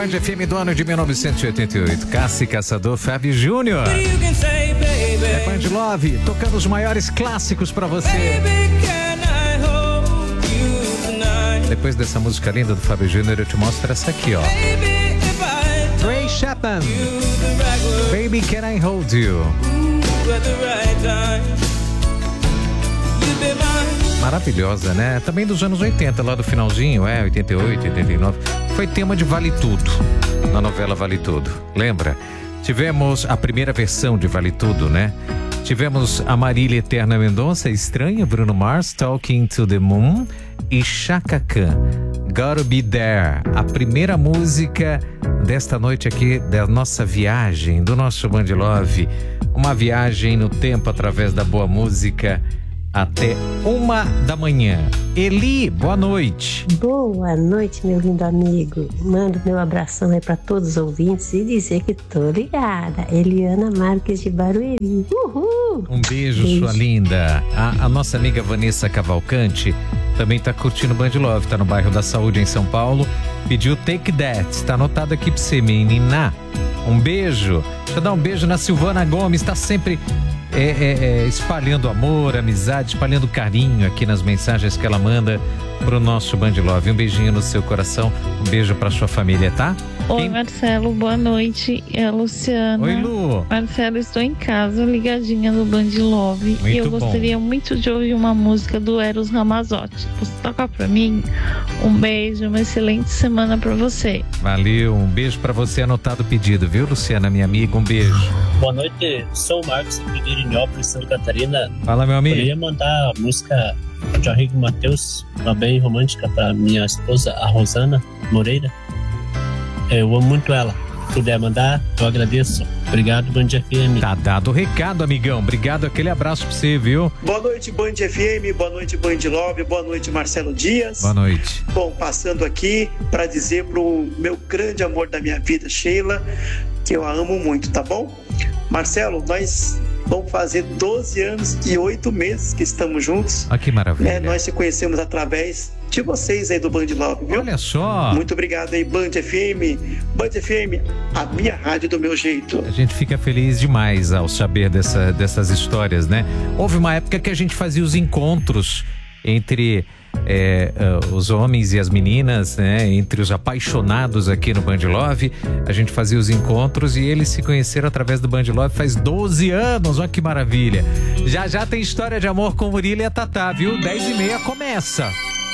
Band FM do ano de 1988. Cassi Caçador, Fábio Júnior. É Band Love, tocando os maiores clássicos pra você. Depois dessa música linda do Fábio Júnior, eu te mostro essa aqui, ó. Ray Chapman, Baby Can I Hold You. Maravilhosa, né? Também dos anos 80, lá do finalzinho, 88, 89. Foi tema de Vale Tudo, na novela Vale Tudo. Lembra? Tivemos a primeira versão de Vale Tudo, né? Tivemos a Marília Eterna Mendonça, Estranha, Bruno Mars, Talking to the Moon e Chaka Khan, Gotta Be There. A primeira música desta noite aqui, da nossa viagem, do nosso Band Love. Uma viagem no tempo através da boa música até 1h. Eli, boa noite. Boa noite, meu lindo amigo. Mando meu abração aí para todos os ouvintes e dizer que tô ligada. Eliana Marques de Barueri. Uhul! Um beijo, sua linda. A nossa amiga Vanessa Cavalcante também tá curtindo Band Love, tá no bairro da Saúde em São Paulo. Pediu Take That, tá anotado aqui pra você, menina. Um beijo. Deixa eu dar um beijo na Silvana Gomes, tá sempre espalhando amor, amizade, espalhando carinho aqui nas mensagens que ela manda pro nosso Band Love. Um beijinho no seu coração, um beijo pra sua família, tá? Oi, Marcelo, boa noite. É a Luciana. Oi, Lu. Marcelo, estou em casa, ligadinha no Band Love. Muito e eu bom. gostaria muito de ouvir uma música do Eros Ramazzotti. Você toca pra mim? Um beijo, uma excelente semana pra você. Valeu, um beijo pra você, anotado o pedido, viu, Luciana, minha amiga? Um beijo. Boa noite, sou o Marcos, aqui de Irinópolis, Santa Catarina. Fala, meu amigo. Poderia mandar a música de Henrique Matheus, uma bem romântica, para minha esposa, a Rosana Moreira. Eu amo muito ela. Se puder mandar, eu agradeço. Obrigado, Band FM. Tá dado o recado, amigão. Obrigado, aquele abraço pra você, viu? Boa noite, Band FM. Boa noite, Band Love. Boa noite, Marcelo Dias. Boa noite. Bom, passando aqui para dizer pro meu grande amor da minha vida, Sheila, que eu a amo muito, tá bom? Marcelo, nós vamos fazer 12 anos e 8 meses que estamos juntos. Ah, que maravilha. Nós se conhecemos através de vocês aí do Band Love, viu? Olha só. Muito obrigado aí, Band FM. Band FM, a minha rádio do meu jeito. A gente fica feliz demais ao saber dessas histórias, né? Houve uma época que a gente fazia os encontros entre os homens e as meninas, né? Entre os apaixonados aqui no Band Love. A gente fazia os encontros e eles se conheceram através do Band Love faz 12 anos. Olha que maravilha. Já tem história de amor com Murilo e a Tatá, viu? 10h30 começa.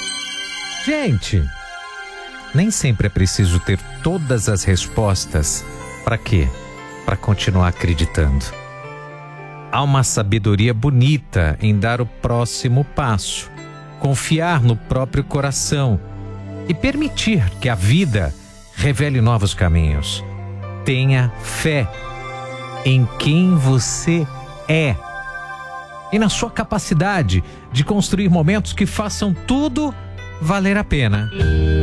Gente, nem sempre é preciso ter todas as respostas. Para quê? Para continuar acreditando. Há uma sabedoria bonita em dar o próximo passo, confiar no próprio coração e permitir que a vida revele novos caminhos. Tenha fé em quem você é e na sua capacidade de construir momentos que façam tudo valer a pena.